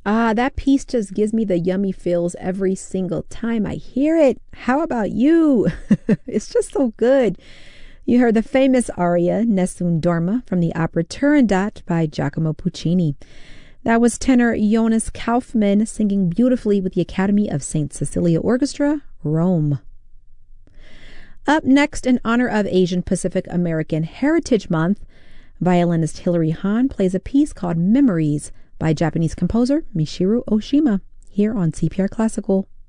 Ah, that piece just gives me the yummy feels every single time I hear it. How about you? It's just so good. You heard the famous aria Nessun Dorma from the opera Turandot by Giacomo Puccini. That was tenor Jonas Kaufmann singing beautifully with the Academy of St. Cecilia Orchestra, Rome. Up next, in honor of Asian Pacific American Heritage Month, violinist Hilary Hahn plays a piece called Memories by Japanese composer Michiru Oshima here on CPR Classical.